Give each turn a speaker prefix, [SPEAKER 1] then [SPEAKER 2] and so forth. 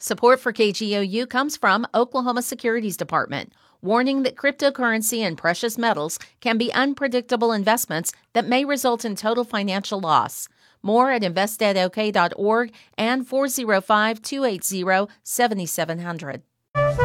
[SPEAKER 1] Support for KGOU comes from Oklahoma Securities Department, warning that cryptocurrency and precious metals can be unpredictable investments that may result in total financial loss. More at investedok.org and 405-280-7700.